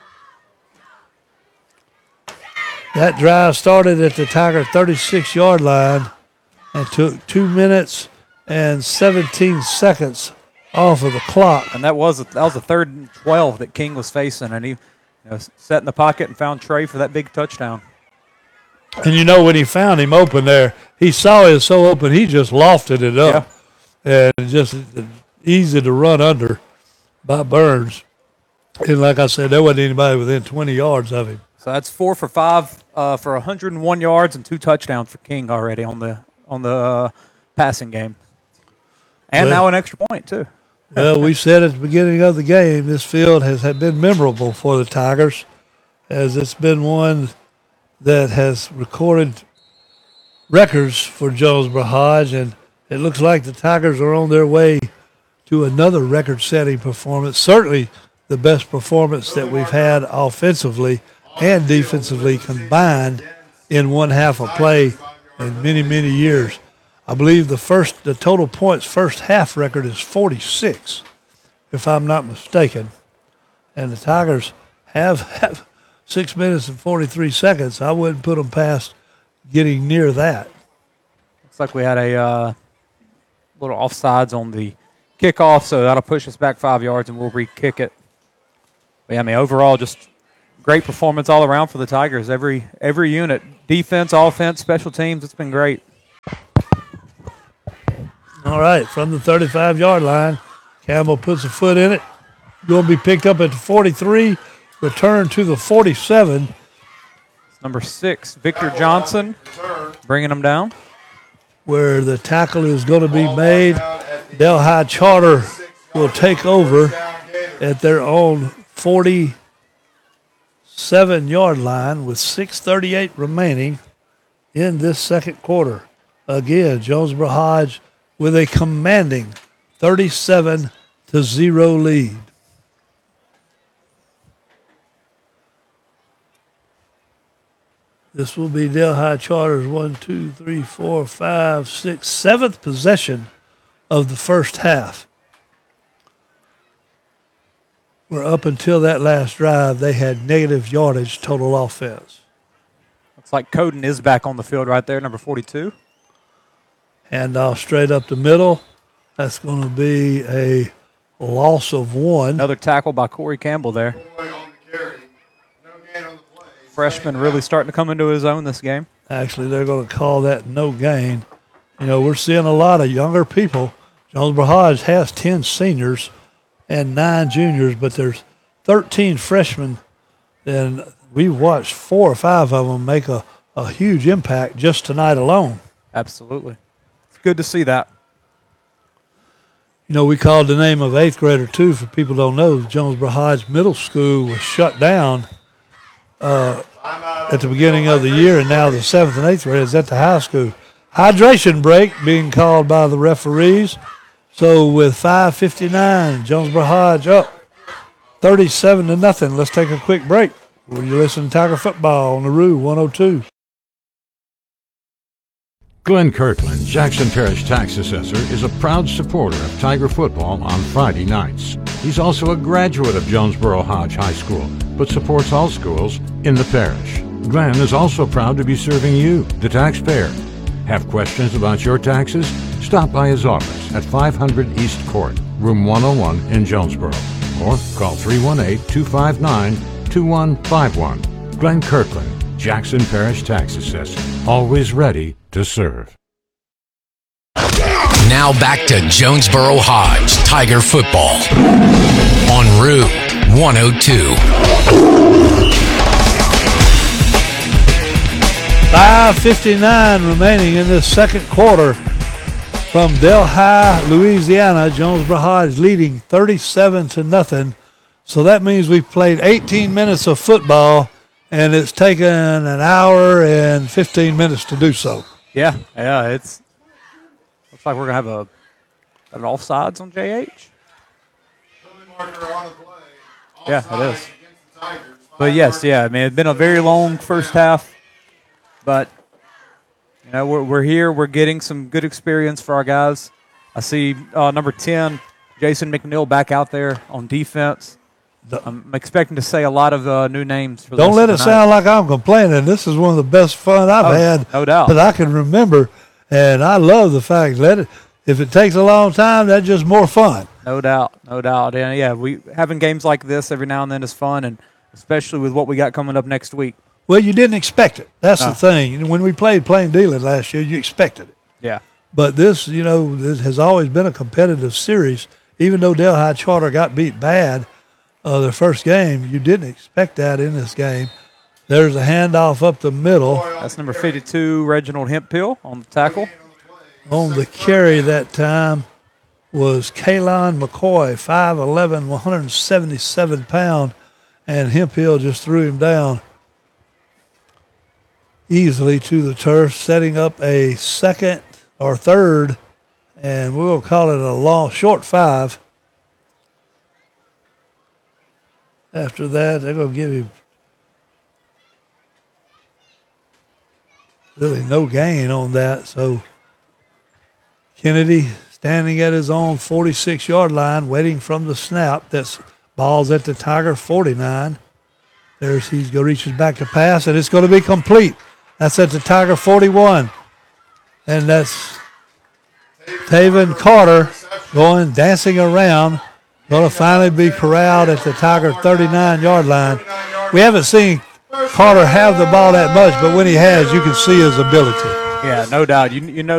That drive started at the Tiger 36-yard line and took 2 minutes and 17 seconds off of the clock. And that was a 3rd and 12 that King was facing, and he sat in the pocket and found Trey for that big touchdown. And when he found him open there, he saw it so open, he just lofted it up. Yeah. And just easy to run under by Burns. And like I said, there wasn't anybody within 20 yards of him. So that's 4 for 5 for 101 yards and 2 touchdowns for King already on the passing game. And now an extra point, too. Well, we said at the beginning of the game, this field has been memorable for the Tigers, as it's been one that has recorded records for Jonesboro Hodge, and it looks like the Tigers are on their way to another record-setting performance, certainly the best performance that we've had offensively and defensively combined in one half of play in many, many years. I believe the total points first half record is 46, if I'm not mistaken. And the Tigers have 6 minutes and 43 seconds. I wouldn't put them past getting near that. Looks like we had a little offsides on the kickoff, so that'll push us back 5 yards, and we'll re-kick it. But yeah, I mean, overall, just great performance all around for the Tigers. Every unit, defense, offense, special teams, it's been great. All right, from the 35-yard line, Campbell puts a foot in it. Going to be picked up at the 43, return to the 47. Number 6, Victor Johnson, bringing them down. Where the tackle is going to be made. Delhi Charter will take over at their own 47-yard line with 6:38 remaining in this second quarter. Again, Jonesboro Hodge with a commanding 37-0 lead. This will be Delhi Charter's 7th possession of the first half. Where up until that last drive, they had negative yardage total offense. Looks like Coden is back on the field right there, number 42. Handoff straight up the middle. That's going to be a loss of 1. Another tackle by Corey Campbell there. Freshman really starting to come into his own this game. Actually, they're going to call that no gain. You know, we're seeing a lot of younger people. Jonesboro Hodge has 10 seniors and 9 juniors, but there's 13 freshmen, and we watched 4 or 5 of them make a huge impact just tonight alone. Absolutely. It's good to see that. You know, we called the name of 8th grader, too, for people who don't know. Jonesboro Hodge Middle School was shut down at the beginning of the year, and now the 7th and 8th grade is at the high school. Hydration break being called by the referees. So with 5:59, Jonesboro Hodge up 37-0. Let's take a quick break. You're listening to Tiger Football on the Roo 102. Glenn Kirkland, Jackson Parish Tax Assessor, is a proud supporter of Tiger football on Friday nights. He's also a graduate of Jonesboro Hodge High School, but supports all schools in the parish. Glenn is also proud to be serving you, the taxpayer. Have questions about your taxes? Stop by his office at 500 East Court, room 101 in Jonesboro, or call 318-259-2151. Glenn Kirkland, Jackson Parish Tax Assessor, always ready to serve. Now back to Jonesboro Hodge Tiger football on Roo 102. 5:59 remaining in this second quarter. From Delhi, Louisiana, Jonesboro Hodge leading 37-0. So that means we've played 18 minutes of football, and it's taken an hour and 15 minutes to do so. Yeah, it's looks like we're gonna have an offsides on JH. Yeah, it is. But yes, I mean, it's been a very long first half, but you know, we're here. We're getting some good experience for our guys. I see number 10, Jason McNeil, back out there on defense. I'm expecting to say a lot of new names. For Don't let it sound like I'm complaining. This is one of the best fun I've had no doubt. that I can remember, and I love the fact if it takes a long time, that's just more fun. No doubt. And yeah, we having games like this every now and then is fun, and especially with what we got coming up next week. Well, you didn't expect it. That's the thing. When we played Plain Dealing last year, you expected it. Yeah. But this has always been a competitive series. Even though Delhi Charter got beat bad their first game, you didn't expect that in this game. There's a handoff up the middle. That's number 52, Reginald Hemphill on the tackle. On the carry that time was Kalon McCoy, 5'11", 177 pound, and Hemphill just threw him down easily to the turf, setting up a second or third, and we'll call it a short 5. After that, they're going to give him really no gain on that, so Kennedy standing at his own 46-yard line, waiting from the snap. That's ball's at the Tiger 49. He reaches back to pass, and it's going to be complete. That's at the Tiger 41. And that's Taven Carter dancing around. Going to finally be corralled at the Tiger 39-yard line. We haven't seen Carter have the ball that much, but when he has, you can see his ability. Yeah, no doubt. You know